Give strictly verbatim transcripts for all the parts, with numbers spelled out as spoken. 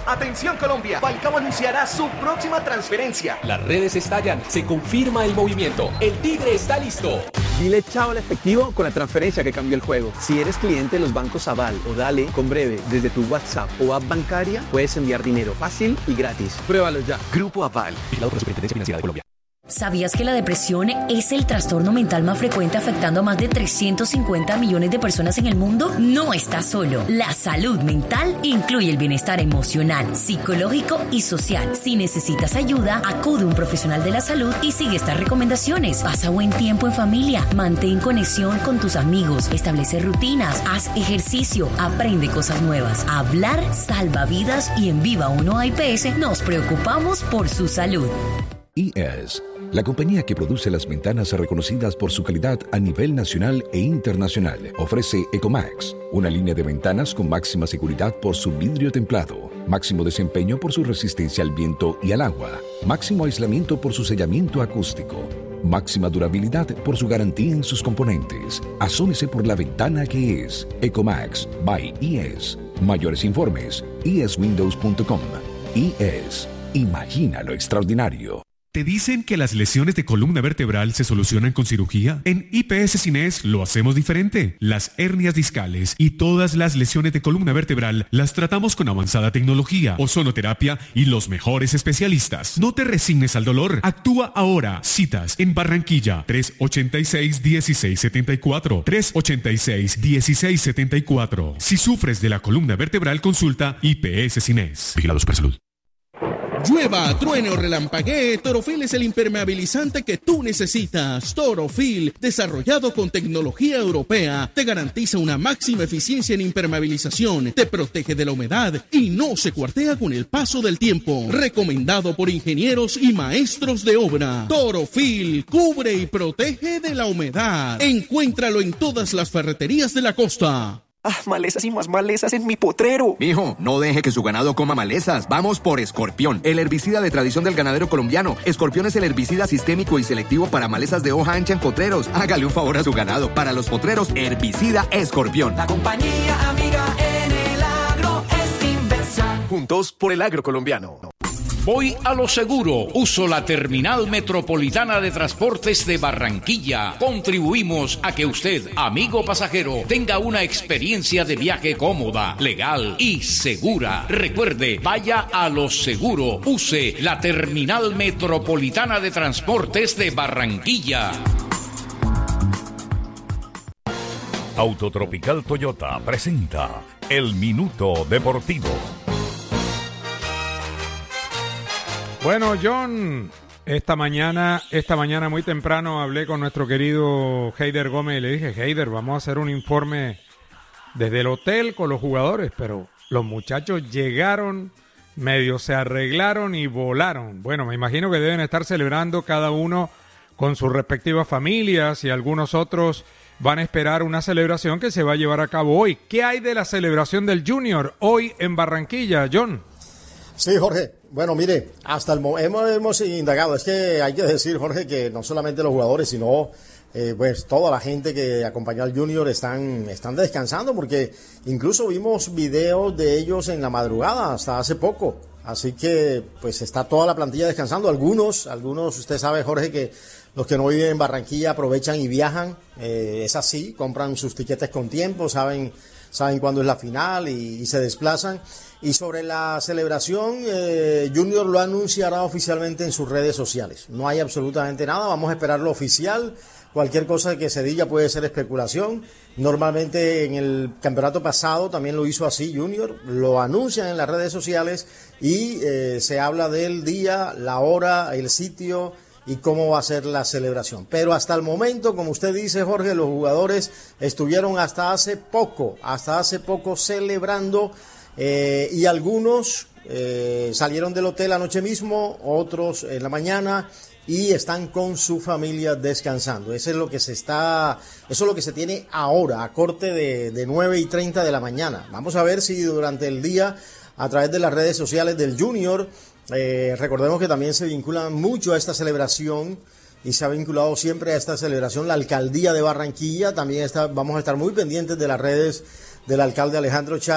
Atención Colombia, Falcao anunciará su próxima transferencia. Las redes estallan, se confirma el movimiento. El Tigre está listo. Dile chao al efectivo con la transferencia que cambió el juego. Si eres cliente de los bancos Aval o Dale, con Breve, desde tu WhatsApp o app bancaria, puedes enviar dinero fácil y gratis. Pruébalo ya. Grupo Aval. Vigilado por la Superintendencia Financiera de Colombia. ¿Sabías que la depresión es el trastorno mental más frecuente afectando a más de trescientos cincuenta millones de personas en el mundo? No estás solo. La salud mental incluye el bienestar emocional, psicológico y social. Si necesitas ayuda, acude a un profesional de la salud y sigue estas recomendaciones. Pasa buen tiempo en familia, mantén conexión con tus amigos, establece rutinas, haz ejercicio, aprende cosas nuevas. Hablar salva vidas y en Viva uno I P S nos preocupamos por su salud. I E S, la compañía que produce las ventanas reconocidas por su calidad a nivel nacional e internacional, ofrece Ecomax, una línea de ventanas con máxima seguridad por su vidrio templado, máximo desempeño por su resistencia al viento y al agua, máximo aislamiento por su sellamiento acústico, máxima durabilidad por su garantía en sus componentes. Asómese por la ventana que es Ecomax by I E S. Mayores informes, i e s windows punto com. I E S, imagina lo extraordinario. ¿Te dicen que las lesiones de columna vertebral se solucionan con cirugía? En I P S Cines lo hacemos diferente. Las hernias discales y todas las lesiones de columna vertebral las tratamos con avanzada tecnología, ozonoterapia y los mejores especialistas. No te resignes al dolor. Actúa ahora. Citas en Barranquilla, tres ochenta y seis, dieciséis setenta y cuatro, tres ochenta y seis, dieciséis setenta y cuatro. Si sufres de la columna vertebral, consulta I P S Cines. Vigilado Supersalud. Llueva, truene o relampaguee, Torofil es el impermeabilizante que tú necesitas. Torofil, desarrollado con tecnología europea, te garantiza una máxima eficiencia en impermeabilización, te protege de la humedad y no se cuartea con el paso del tiempo. Recomendado por ingenieros y maestros de obra. Torofil, cubre y protege de la humedad. Encuéntralo en todas las ferreterías de la costa. Ah, malezas y más malezas en mi potrero. Mijo, no deje que su ganado coma malezas. Vamos por Escorpión, el herbicida de tradición del ganadero colombiano. Escorpión es el herbicida sistémico y selectivo para malezas de hoja ancha en potreros. Hágale un favor a su ganado. Para los potreros, herbicida Escorpión. La compañía amiga en el agro es Inversa. Juntos por el agro colombiano. Voy a lo seguro. Uso la Terminal Metropolitana de Transportes de Barranquilla. Contribuimos a que usted, amigo pasajero, tenga una experiencia de viaje cómoda, legal y segura. Recuerde, vaya a lo seguro. Use la Terminal Metropolitana de Transportes de Barranquilla. Autotropical Toyota presenta El Minuto Deportivo. Bueno, John, esta mañana, esta mañana muy temprano hablé con nuestro querido Heider Gómez y le dije, Heider, vamos a hacer un informe desde el hotel con los jugadores, pero los muchachos llegaron, medio se arreglaron y volaron. Bueno, me imagino que deben estar celebrando cada uno con sus respectivas familias y algunos otros van a esperar una celebración que se va a llevar a cabo hoy. ¿Qué hay de la celebración del Junior hoy en Barranquilla, John? Sí, Jorge. Bueno, mire, hasta el momento hemos, hemos indagado. Es que hay que decir, Jorge, que no solamente los jugadores, sino eh, pues toda la gente que acompañó al Junior están, están descansando, porque incluso vimos videos de ellos en la madrugada hasta hace poco. Así que pues está toda la plantilla descansando. Algunos, algunos, usted sabe, Jorge, que los que no viven en Barranquilla aprovechan y viajan. Eh, es así, compran sus tiquetes con tiempo, saben, saben cuándo es la final y, y se desplazan. Y sobre la celebración, eh, Junior lo anunciará oficialmente en sus redes sociales. No hay absolutamente nada, vamos a esperar lo oficial. Cualquier cosa que se diga puede ser especulación. Normalmente en el campeonato pasado también lo hizo así Junior, lo anuncian en las redes sociales y eh, se habla del día, la hora, el sitio y cómo va a ser la celebración. Pero hasta el momento, como usted dice, Jorge, los jugadores estuvieron hasta hace poco, hasta hace poco celebrando. Eh, y algunos eh, salieron del hotel anoche mismo, otros en la mañana y están con su familia descansando. Eso es lo que se está, eso es lo que se tiene ahora, a corte de, de nueve y treinta de la mañana. Vamos a ver si durante el día, a través de las redes sociales del Junior, eh, recordemos que también se vinculan mucho a esta celebración y se ha vinculado siempre a esta celebración la alcaldía de Barranquilla. También está, vamos a estar muy pendientes de las redes del alcalde Alejandro Char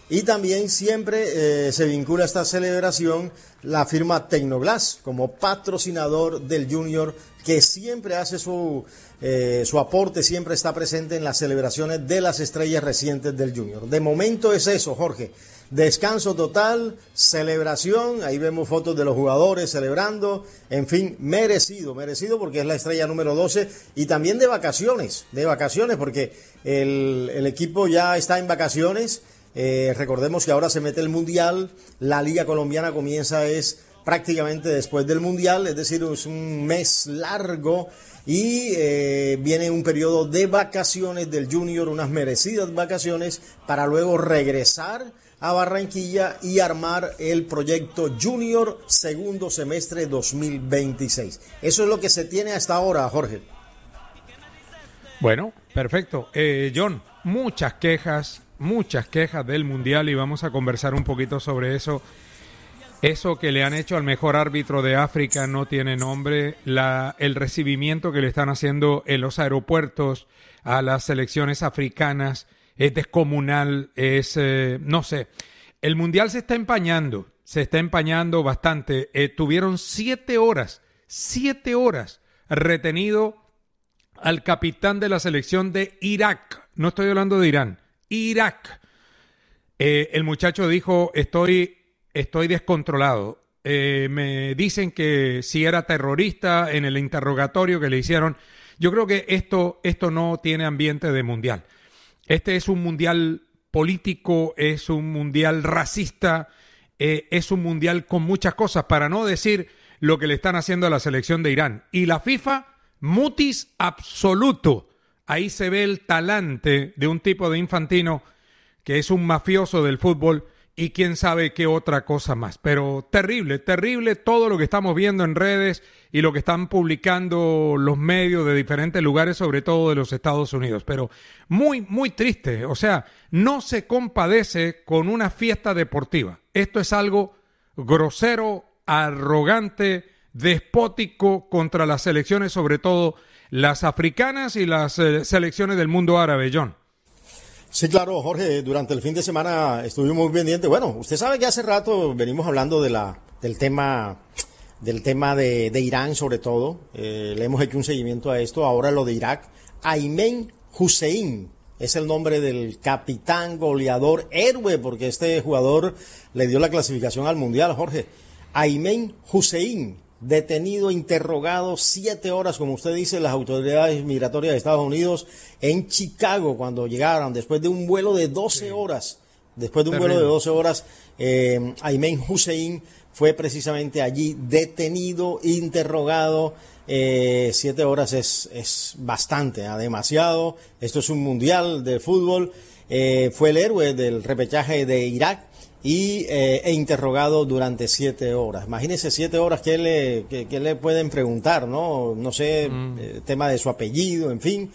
Y también siempre eh, se vincula a esta celebración la firma Tecnoglass como patrocinador del Junior, que siempre hace su, eh, su aporte, siempre está presente en las celebraciones de las estrellas recientes del Junior. De momento es eso, Jorge. Descanso total, celebración, ahí vemos fotos de los jugadores celebrando, en fin, merecido, merecido porque es la estrella número doce, y también de vacaciones, de vacaciones porque el, el equipo ya está en vacaciones. Eh, recordemos que ahora se mete el Mundial, la Liga Colombiana comienza es prácticamente después del Mundial, es decir, es un mes largo y eh, viene un periodo de vacaciones del Junior, unas merecidas vacaciones para luego regresar a Barranquilla y armar el proyecto Junior segundo semestre dos mil veintiséis. Eso es lo que se tiene hasta ahora, Jorge. Bueno, perfecto. Eh, John, muchas quejas, muchas quejas del Mundial y vamos a conversar un poquito sobre eso. Eso que le han hecho al mejor árbitro de África no tiene nombre. La, el recibimiento que le están haciendo en los aeropuertos a las selecciones africanas es descomunal, es, eh, no sé, el Mundial se está empañando, se está empañando bastante. Eh, tuvieron siete horas, siete horas retenido al capitán de la selección de Irak, no estoy hablando de Irán, Irak. Eh, el muchacho dijo, estoy, estoy descontrolado. Eh, me dicen que si era terrorista en el interrogatorio que le hicieron. Yo creo que esto, esto no tiene ambiente de Mundial. Este es un mundial político, es un mundial racista, eh, es un mundial con muchas cosas, para no decir lo que le están haciendo a la selección de Irán. Y la FIFA, mutis absoluto. Ahí se ve el talante de un tipo de Infantino que es un mafioso del fútbol y quién sabe qué otra cosa más. Pero terrible, terrible todo lo que estamos viendo en redes y lo que están publicando los medios de diferentes lugares, sobre todo de los Estados Unidos. Pero muy, muy triste. O sea, no se compadece con una fiesta deportiva. Esto es algo grosero, arrogante, despótico contra las selecciones, sobre todo las africanas y las eh, selecciones del mundo árabe, John. Sí, claro, Jorge, durante el fin de semana estuvimos muy pendientes. Bueno, usted sabe que hace rato venimos hablando de la del tema del tema de, de Irán, sobre todo. Eh, le hemos hecho un seguimiento a esto. Ahora lo de Irak. Aymen Hussein es el nombre del capitán, goleador, héroe, porque este jugador le dio la clasificación al Mundial, Jorge. Aymen Hussein, detenido, interrogado siete horas, como usted dice, las autoridades migratorias de Estados Unidos en Chicago cuando llegaron, después de un vuelo de doce horas, después de un Terrible. vuelo de doce horas, eh, Aymen Hussein fue precisamente allí detenido, interrogado, eh, siete horas es, es bastante, ¿eh? demasiado, esto es un mundial de fútbol, eh, fue el héroe del repechaje de Irak, y eh, e interrogado durante siete horas. Imagínense siete horas que le, que, que le pueden preguntar, ¿no? No sé, mm. eh, tema de su apellido, en fin.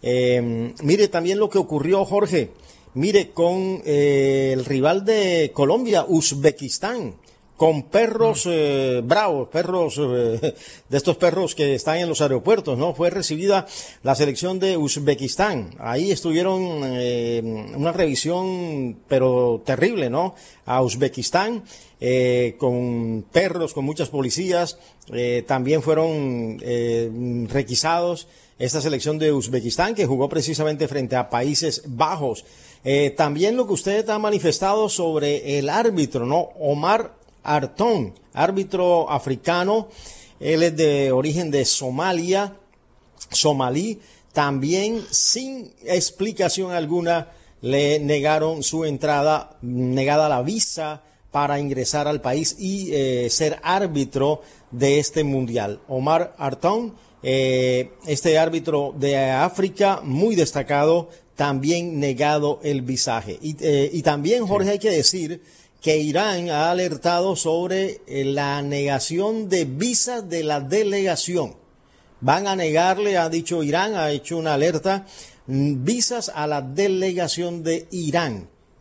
Eh, mire también lo que ocurrió, Jorge. Mire, con eh, el rival de Colombia, Uzbekistán, con perros eh, bravos, perros eh, de estos perros que están en los aeropuertos, ¿no? Fue recibida la selección de Uzbekistán. Ahí estuvieron eh, una revisión, pero terrible, ¿no? A Uzbekistán, eh, con perros, con muchas policías. Eh, también fueron eh, requisados esta selección de Uzbekistán, que jugó precisamente frente a Países Bajos. Eh, también lo que usted ha manifestado sobre el árbitro, ¿no? Omar Artón, árbitro africano, él es de origen de Somalia, somalí, también sin explicación alguna le negaron su entrada, negada la visa para ingresar al país y eh, ser árbitro de este mundial. Omar Artón, eh, este árbitro de África, muy destacado, también negado el visaje. Y, eh, y también, Jorge, hay que decir que Irán ha alertado sobre la negación de visas de la delegación. Van a negarle, ha dicho Irán, ha hecho una alerta, visas a la delegación de Irán.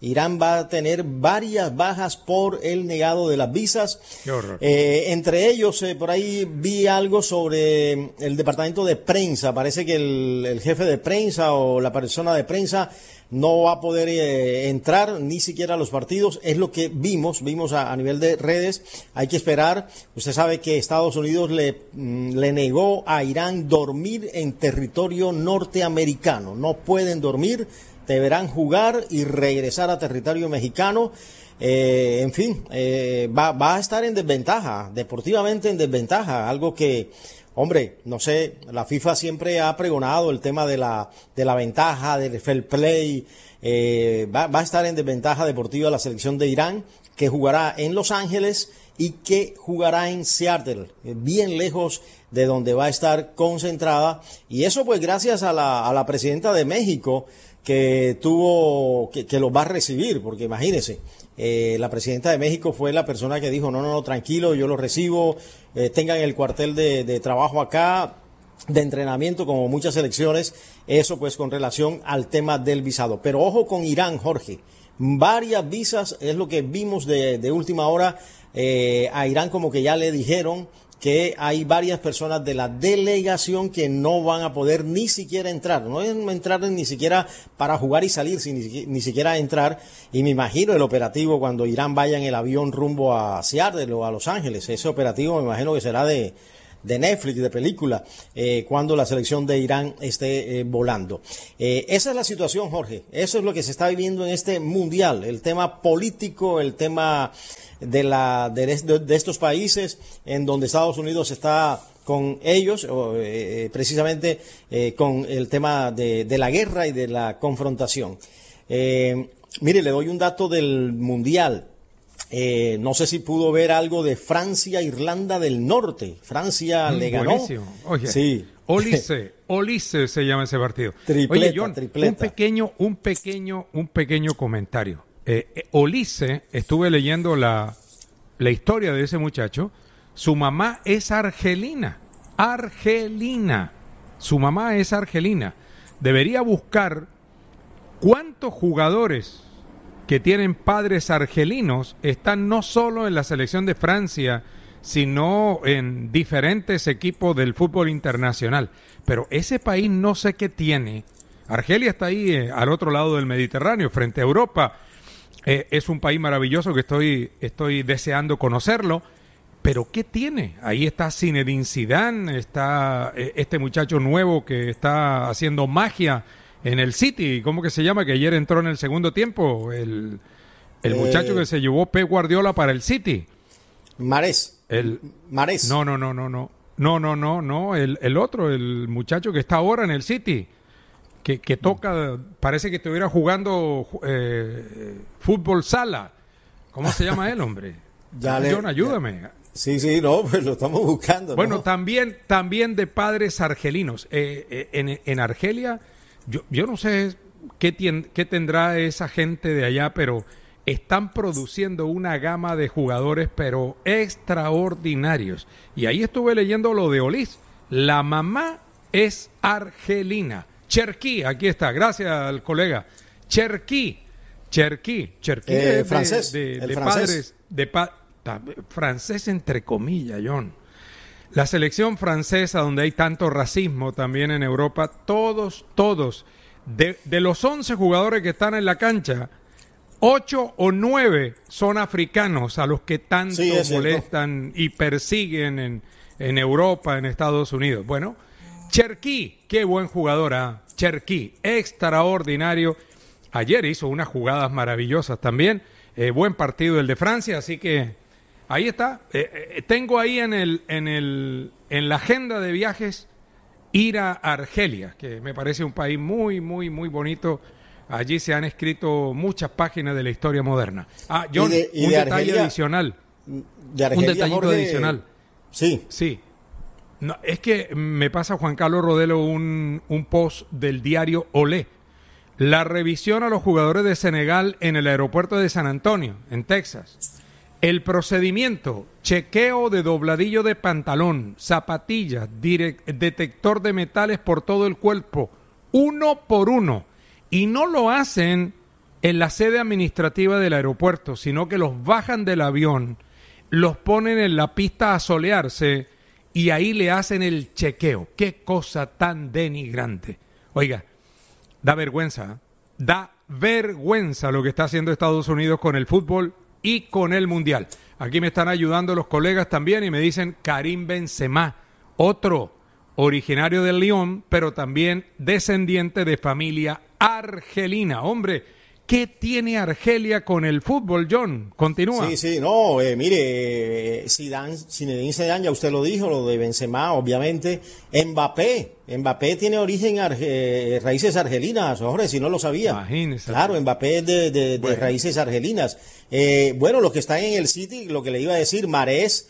Irán va a tener varias bajas por el negado de las visas. Qué horror. Eh, entre ellos, eh, por ahí vi algo sobre el departamento de prensa. Parece que el, el jefe de prensa o la persona de prensa no va a poder eh, entrar ni siquiera a los partidos. Es lo que vimos, vimos a, a nivel de redes. Hay que esperar. Usted sabe que Estados Unidos le, mm, le negó a Irán dormir en territorio norteamericano. No pueden dormir. Deberán jugar y regresar a territorio mexicano. Eh, en fin, eh, va, va a estar en desventaja, deportivamente en desventaja, algo que, hombre, no sé, la FIFA siempre ha pregonado el tema de la, de la ventaja, del fair play. Eh, va, va a estar en desventaja deportiva la selección de Irán, que jugará en Los Ángeles y que jugará en Seattle, bien lejos de donde va a estar concentrada. Y eso pues gracias a la, a la presidenta de México, que tuvo, que, que los va a recibir, porque imagínense, eh, la presidenta de México fue la persona que dijo, no, no, no, tranquilo, yo los recibo, eh, tengan el cuartel de, de trabajo acá, de entrenamiento, como muchas selecciones, eso pues con relación al tema del visado. Pero ojo con Irán, Jorge, varias visas, es lo que vimos de, de última hora, eh, a Irán como que ya le dijeron que hay varias personas de la delegación que no van a poder ni siquiera entrar, no entrar ni siquiera para jugar y salir, ni, ni siquiera entrar, y me imagino el operativo cuando Irán vaya en el avión rumbo a Seattle o a Los Ángeles, ese operativo me imagino que será de, de Netflix, de película, eh, cuando la selección de Irán esté eh, volando. Eh, esa es la situación, Jorge, eso es lo que se está viviendo en este mundial, el tema político, el tema de la de, de estos países en donde Estados Unidos está con ellos, o, eh, precisamente eh, con el tema de, de la guerra y de la confrontación. Eh, mire, le doy un dato del Mundial. Eh, no sé si pudo ver algo de Francia-Irlanda del Norte. Francia mm, le ganó. Buenísimo. Oye, sí. Olise, Olise se llama ese partido. Tripleta, Oye, John, tripleta. un pequeño, un pequeño, un pequeño comentario. Eh, Olise, estuve leyendo la, la historia de ese muchacho. Su mamá es argelina, argelina. Su mamá es argelina. Debería buscar cuántos jugadores que tienen padres argelinos están no solo en la selección de Francia, sino en diferentes equipos del fútbol internacional. Pero ese país no sé qué tiene. Argelia está ahí eh, al otro lado del Mediterráneo, frente a Europa. Eh, es un país maravilloso que estoy, estoy deseando conocerlo, pero ¿qué tiene? Ahí está Zinedine Zidane, está eh, este muchacho nuevo que está haciendo magia en el City, ¿cómo que se llama? Que ayer entró en el segundo tiempo, el, el eh, muchacho que se llevó Pep Guardiola para el City. Marés. El, Marés. No, no, no, no, no, no, no, no, no, el, el otro, el muchacho que está ahora en el City. Que, que toca, parece que estuviera jugando eh, fútbol sala. ¿Cómo se llama él, hombre? Ya le, John, ayúdame. Ya. Sí, sí, no, pues lo estamos buscando. Bueno, ¿no? también, también de padres argelinos. Eh, eh, en, en Argelia, yo, yo no sé qué, tien, qué tendrá esa gente de allá, pero están produciendo una gama de jugadores, pero extraordinarios. Y ahí estuve leyendo lo de Olís. La mamá es argelina. Cherquí, aquí está, gracias al colega. Cherquí, Cherquí, Cherquí eh, de, francés, de, de, de francés. padres, de pa, francés entre comillas, John. La selección francesa, donde hay tanto racismo también en Europa, todos, todos, de, de los once jugadores que están en la cancha, ocho o nueve son africanos a los que tanto sí, molestan y persiguen en, en Europa, en Estados Unidos. Bueno, Cherquí, qué buen jugador, ¿eh? Cherquí, extraordinario. Ayer hizo unas jugadas maravillosas también. Eh, buen partido el de Francia, así que ahí está. Eh, eh, tengo ahí en el, en el, en la agenda de viajes ir a Argelia, que me parece un país muy, muy, muy bonito. Allí se han escrito muchas páginas de la historia moderna. Ah, John, y de, y un de detalle Argelia, adicional. De Argelia, un detallito Jorge, adicional. Sí. Sí. No, es que me pasa Juan Carlos Rodelo un, un post del diario Olé. La revisión a los jugadores de Senegal en el aeropuerto de San Antonio, en Texas. El procedimiento, chequeo de dobladillo de pantalón, zapatillas, direct, detector de metales por todo el cuerpo, uno por uno. Y no lo hacen en la sede administrativa del aeropuerto, sino que los bajan del avión, los ponen en la pista a solearse y ahí le hacen el chequeo. ¡Qué cosa tan denigrante! Oiga, da vergüenza, ¿eh? Da vergüenza lo que está haciendo Estados Unidos con el fútbol y con el Mundial. Aquí me están ayudando los colegas también y me dicen Karim Benzema, otro originario del Lyon, pero también descendiente de familia argelina. Hombre, ¿qué tiene Argelia con el fútbol, John? Continúa. Sí, sí, no, eh, mire, Zidane, Zinedine Zidane, ya usted lo dijo, lo de Benzema, obviamente. Mbappé, Mbappé tiene origen, arge, raíces argelinas, Jorge, si no lo sabía. Imagínese. Claro, Mbappé es de, de, de bueno. raíces argelinas. Eh, bueno, los que están en el City, lo que le iba a decir, Mahrez,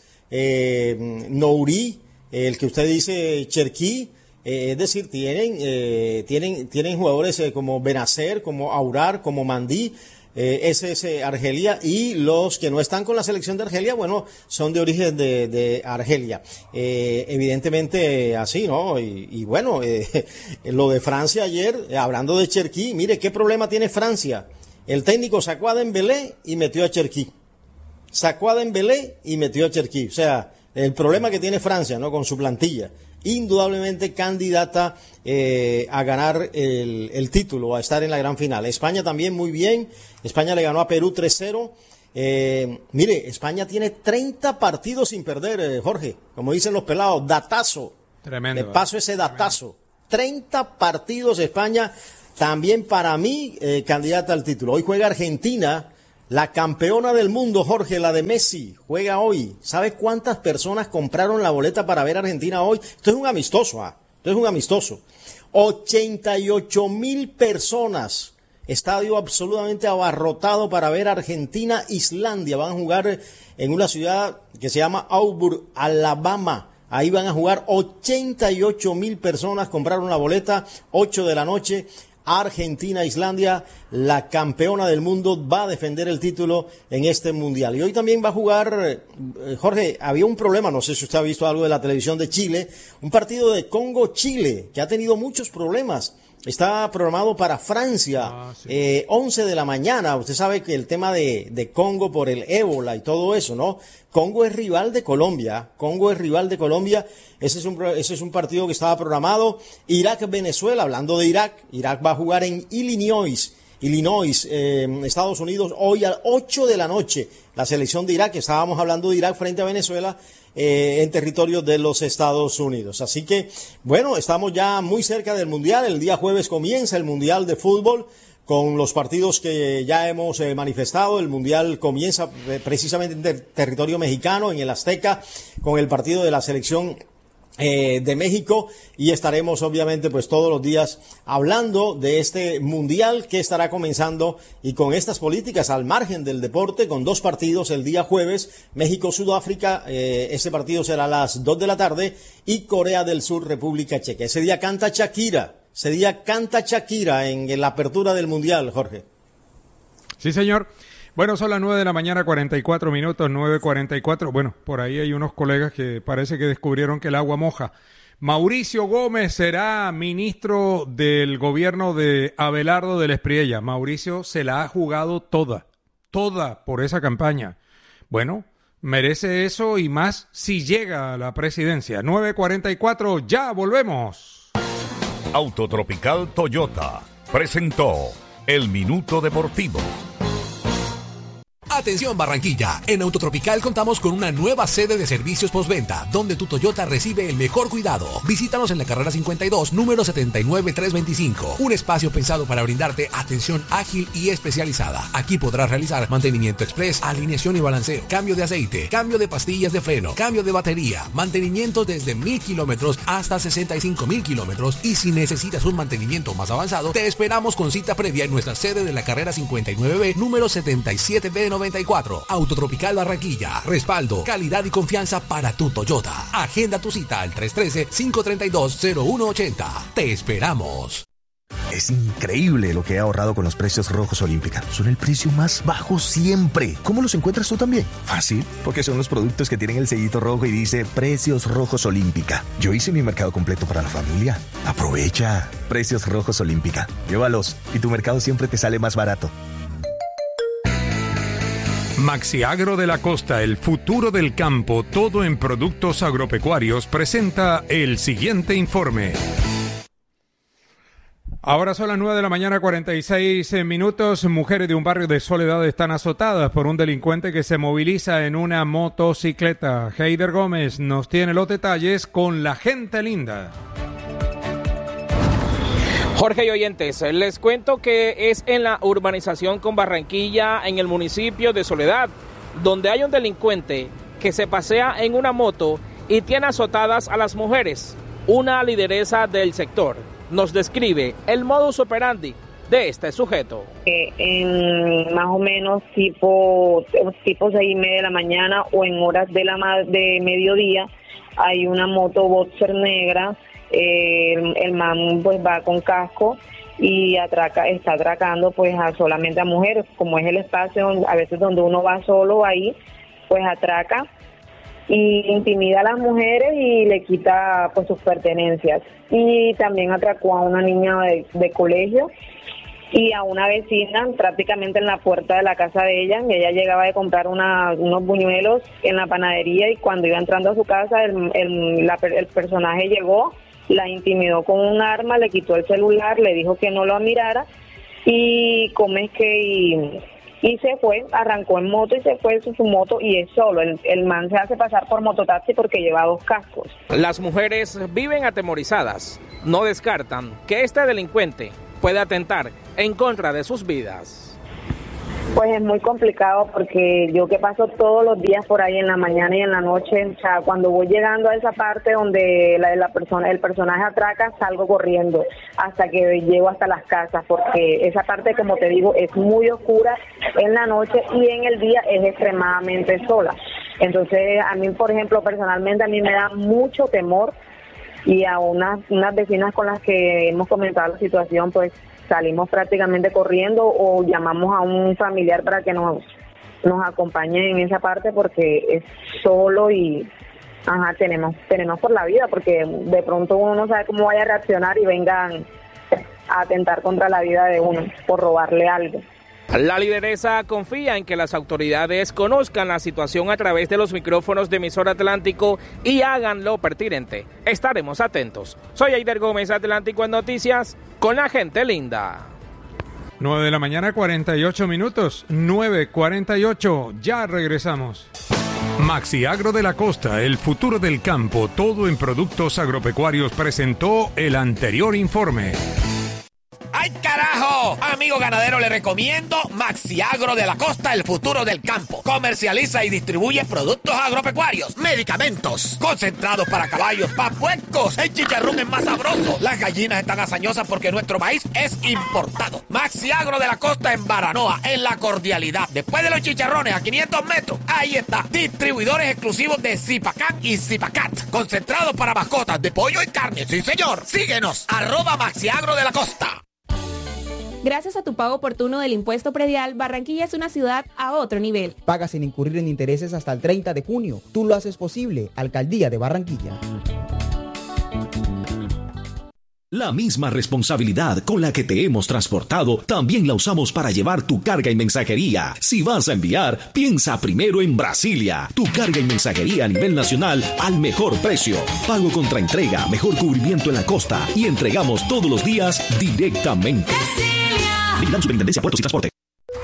eh, Nouri, el que usted dice, Cherki, eh, es decir, tienen eh, tienen tienen jugadores eh, como Benacer, como Aurar, como Mandí, eh, ese es eh, Argelia, y los que no están con la selección de Argelia, bueno, son de origen de, de Argelia. Eh, evidentemente así, ¿no? Y, y bueno, eh, lo de Francia ayer, eh, hablando de Cherki, mire, ¿qué problema tiene Francia? El técnico sacó a Dembélé y metió a Cherki. Sacó a Dembélé y metió a Cherki. O sea, el problema que tiene Francia, ¿no? Con su plantilla. Indudablemente candidata eh, a ganar el, el título, a estar en la gran final. España también muy bien. España le ganó a Perú tres cero. Eh, mire, España tiene treinta partidos sin perder, eh, Jorge. Como dicen los pelados, datazo. Tremendo. Le paso ese datazo. treinta partidos España, también para mí, eh, candidata al título. Hoy juega Argentina. La campeona del mundo, Jorge, la de Messi, juega hoy. ¿Sabe cuántas personas compraron la boleta para ver a Argentina hoy? Esto es un amistoso, ¿ah? Esto es un amistoso. ochenta y ocho mil personas. Estadio absolutamente abarrotado para ver a Argentina, Islandia. Van a jugar en una ciudad que se llama Auburn, Alabama. Ahí van a jugar ochenta y ocho mil personas. Compraron la boleta, ocho de la noche. Argentina, Islandia, la campeona del mundo, va a defender el título en este mundial. Y hoy también va a jugar, eh, Jorge, había un problema, no sé si usted ha visto algo de la televisión de Chile, un partido de Congo-Chile, que ha tenido muchos problemas. Está programado para Francia, ah, sí. eh, once de la mañana. Usted sabe que el tema de, de Congo por el ébola y todo eso, ¿no? Congo es rival de Colombia. Congo es rival de Colombia. Ese es un, ese es un partido que estaba programado. Irak-Venezuela, hablando de Irak. Irak va a jugar en Illinois. Illinois, eh, Estados Unidos, hoy a las ocho de la noche. La selección de Irak, estábamos hablando de Irak frente a Venezuela, eh, en territorio de los Estados Unidos. Así que, bueno, estamos ya muy cerca del Mundial. El día jueves comienza el Mundial de Fútbol con los partidos que ya hemos eh, manifestado. El Mundial comienza eh, precisamente en ter- territorio mexicano, en el Azteca, con el partido de la selección Eh, de México, y estaremos obviamente pues todos los días hablando de este mundial que estará comenzando, y con estas políticas al margen del deporte, con dos partidos el día jueves, México-Sudáfrica, eh, ese partido será a las dos de la tarde, y Corea del Sur, República Checa. Ese día canta Shakira, ese día canta Shakira en, en la apertura del mundial, Jorge. Sí, señor. Bueno, son las nueve de la mañana, cuarenta y cuatro minutos, nueve cuarenta y cuatro. Bueno, por ahí hay unos colegas que parece que descubrieron que el agua moja. Mauricio Gómez será ministro del gobierno de Abelardo del Espriella. Mauricio se la ha jugado toda, toda por esa campaña. Bueno, merece eso y más si llega a la presidencia. nueve cuarenta y cuatro, ya volvemos. Autotropical Toyota presentó El Minuto Deportivo. Atención Barranquilla, en Autotropical contamos con una nueva sede de servicios postventa, donde tu Toyota recibe el mejor cuidado. Visítanos en la carrera cincuenta y dos, número setenta y nueve trescientos veinticinco. Un espacio pensado para brindarte atención ágil y especializada. Aquí podrás realizar mantenimiento express, alineación y balanceo, cambio de aceite, cambio de pastillas de freno, cambio de batería, mantenimiento desde mil kilómetros hasta sesenta y cinco mil kilómetros. Y si necesitas un mantenimiento más avanzado, te esperamos con cita previa en nuestra sede de la carrera cincuenta y nueve B, número setenta y siete B noventa y cuatro. Autotropical Barranquilla. Respaldo, calidad y confianza para tu Toyota. Agenda tu cita al tres uno tres, cinco tres dos, cero uno ocho cero. Te esperamos. Es increíble lo que he ahorrado con los precios Rojos Olímpica. Son el precio más bajo siempre. ¿Cómo los encuentras tú también? Fácil, porque son los productos que tienen el sellito rojo y dice Precios Rojos Olímpica. Yo hice mi mercado completo para la familia. Aprovecha. Precios Rojos Olímpica. Llévalos y tu mercado siempre te sale más barato. Maxiagro de la Costa, el futuro del campo, todo en productos agropecuarios, presenta el siguiente informe. Ahora son las nueve de la mañana, cuarenta y seis minutos. Mujeres de un barrio de Soledad están azotadas por un delincuente que se moviliza en una motocicleta. Heider Gómez nos tiene los detalles con la gente linda. Jorge y oyentes, les cuento que es en la urbanización con Barranquilla, en el municipio de Soledad, donde hay un delincuente que se pasea en una moto y tiene azotadas a las mujeres. Una lideresa del sector nos describe el modus operandi de este sujeto. Eh, en más o menos tipo, tipo seis y media de la mañana o en horas de la de mediodía hay una moto boxer negra. Eh, el, el man pues va con casco y atraca, está atracando pues a solamente a mujeres, como es el espacio a veces donde uno va solo ahí, pues atraca y intimida a las mujeres y le quita pues sus pertenencias. Y también atracó a una niña de, de colegio y a una vecina prácticamente en la puerta de la casa de ella. Ella llegaba de comprar una, unos buñuelos en la panadería y cuando iba entrando a su casa el, el, la, el personaje llegó, la intimidó con un arma, le quitó el celular, le dijo que no lo mirara y como es que y, y se fue, arrancó en moto y se fue su, su moto y es solo. El, el man se hace pasar por mototaxi porque lleva dos cascos. Las mujeres viven atemorizadas, no descartan que este delincuente puede atentar en contra de sus vidas. Pues es muy complicado porque yo que paso todos los días por ahí en la mañana y en la noche, o sea, cuando voy llegando a esa parte donde la, la persona, el personaje atraca, salgo corriendo hasta que llego hasta las casas, porque esa parte, como te digo, es muy oscura en la noche y en el día es extremadamente sola. Entonces, a mí, por ejemplo, personalmente a mí me da mucho temor y a unas, unas vecinas con las que hemos comentado la situación, pues salimos prácticamente corriendo o llamamos a un familiar para que nos nos acompañe en esa parte porque es solo y ajá, tenemos tenemos por la vida porque de pronto uno no sabe cómo vaya a reaccionar y vengan a atentar contra la vida de uno por robarle algo. La lideresa confía en que las autoridades conozcan la situación a través de los micrófonos de Emisora Atlántico y hagan lo pertinente. Estaremos atentos. Soy Heider Gómez, Atlántico en Noticias, con la gente linda. nueve de la mañana, cuarenta y ocho minutos. nueve cuarenta y ocho. Ya regresamos. Maxiagro de la Costa, el futuro del campo, todo en productos agropecuarios, presentó el anterior informe. ¡Ay, carajo! Amigo ganadero, le recomiendo Maxiagro de la Costa, el futuro del campo. Comercializa y distribuye productos agropecuarios, medicamentos, concentrados para caballos, para puercos. El chicharrón es más sabroso. Las gallinas están hazañosas porque nuestro maíz es importado. Maxiagro de la Costa en Baranoa, en La Cordialidad. Después de los chicharrones, a quinientos metros, ahí está. Distribuidores exclusivos de Zipacán y Zipacat. Concentrados para mascotas de pollo y carne. Sí, señor. Síguenos, arroba Maxiagro de la Costa. Gracias a tu pago oportuno del impuesto predial, Barranquilla es una ciudad a otro nivel. Paga sin incurrir en intereses hasta el treinta de junio. Tú lo haces posible. Alcaldía de Barranquilla. La misma responsabilidad con la que te hemos transportado, también la usamos para llevar tu carga y mensajería. Si vas a enviar, piensa primero en Brasilia. Tu carga y mensajería a nivel nacional al mejor precio. Pago contra entrega, mejor cubrimiento en la costa y entregamos todos los días directamente. Vigilando Superintendencia Puertos y Transporte.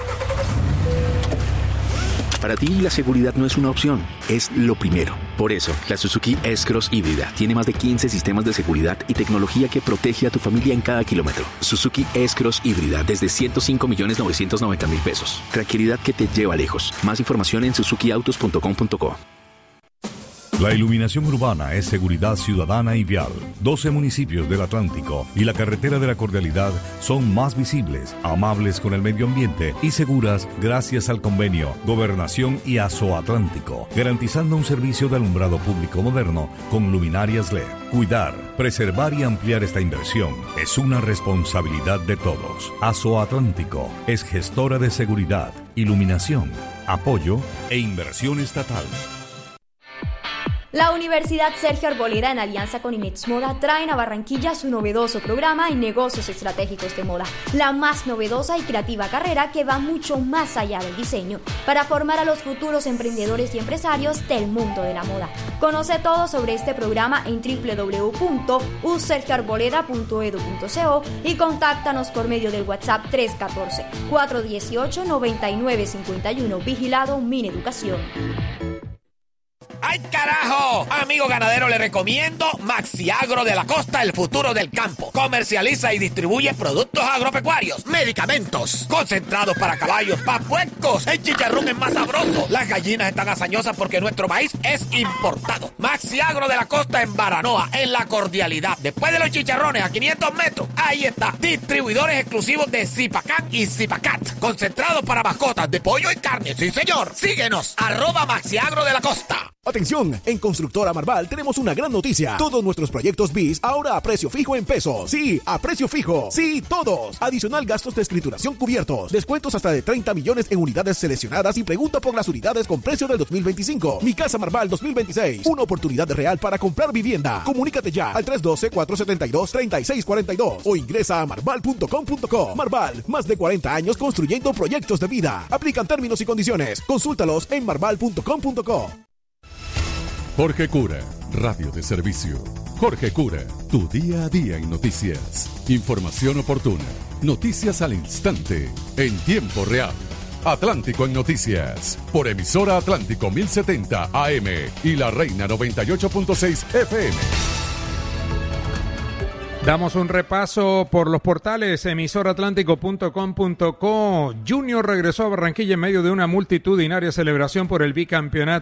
Para ti la seguridad no es una opción, es lo primero. Por eso, la Suzuki S-Cross híbrida tiene más de quince sistemas de seguridad y tecnología que protege a tu familia en cada kilómetro. Suzuki S-Cross híbrida desde ciento cinco millones novecientos noventa mil pesos. Tranquilidad que te lleva lejos. Más información en suzuki autos punto com punto co. La iluminación urbana es seguridad ciudadana y vial. doce municipios del Atlántico y la carretera de la Cordialidad son más visibles, amables con el medio ambiente y seguras gracias al convenio Gobernación y Azoatlántico, garantizando un servicio de alumbrado público moderno con luminarias L E D. Cuidar, preservar y ampliar esta inversión es una responsabilidad de todos. Azoatlántico es gestora de seguridad, iluminación, apoyo e inversión estatal. La Universidad Sergio Arboleda, en alianza con Inex Moda, traen a Barranquilla su novedoso programa en negocios estratégicos de moda, la más novedosa y creativa carrera que va mucho más allá del diseño, para formar a los futuros emprendedores y empresarios del mundo de la moda. Conoce todo sobre este programa en doble u doble u doble u punto u sergio arboleda punto edu punto co y contáctanos por medio del WhatsApp tres uno cuatro, cuatro uno ocho, nueve nueve cinco uno, vigilado Mineducación. ¡Ay, carajo! Amigo ganadero, le recomiendo Maxiagro de la Costa, el futuro del campo. Comercializa y distribuye productos agropecuarios, medicamentos, concentrados para caballos, para puercos. El chicharrón es más sabroso. Las gallinas están hazañosas porque nuestro maíz es importado. Maxiagro de la Costa en Baranoa, en La Cordialidad. Después de los chicharrones, a quinientos metros, ahí está. Distribuidores exclusivos de Zipacan y Zipacat. Concentrados para mascotas de pollo y carne. Sí, señor. Síguenos. Arroba Maxiagro de la Costa. Atención, en Constructora Marval tenemos una gran noticia. Todos nuestros proyectos B I S ahora a precio fijo en pesos. Sí, a precio fijo. Sí, todos. Adicional gastos de escrituración cubiertos. Descuentos hasta de treinta millones en unidades seleccionadas y pregunta por las unidades con precio del dos mil veinticinco. Mi Casa Marval dos mil veintiséis. Una oportunidad real para comprar vivienda. Comunícate ya al tres uno dos, cuatro siete dos, tres seis cuatro dos o ingresa a marval punto com punto co. Marval, más de cuarenta años construyendo proyectos de vida. Aplican términos y condiciones. Consúltalos en marval punto com punto co. Jorge Cura, radio de servicio. Jorge Cura, tu día a día en noticias. Información oportuna, noticias al instante, en tiempo real. Atlántico en noticias, por emisora Atlántico mil setenta A M y La Reina noventa y ocho punto seis F M. Damos un repaso por los portales emisora atlántico punto com punto co. Junior regresó a Barranquilla en medio de una multitudinaria celebración por el bicampeonato